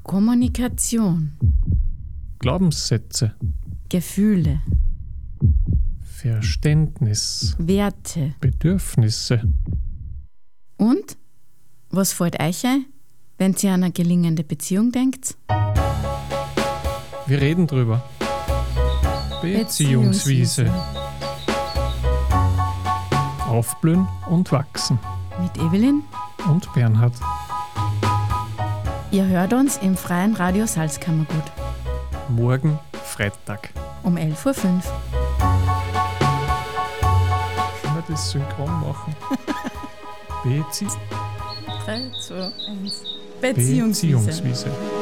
Kommunikation. Glaubenssätze. Gefühle. Verständnis. Werte. Bedürfnisse. Und? Was fällt euch ein, wenn ihr an eine gelingende Beziehung denkt? Wir reden drüber. Beziehungswiese. Aufblühen und wachsen. Mit Evelyn. Und Bernhard. Ihr hört uns im Freien Radio Salzkammergut. Morgen Freitag. Um 11.05 Uhr. Können wir das synchron machen? 3, 2, 1. Beziehungswiese.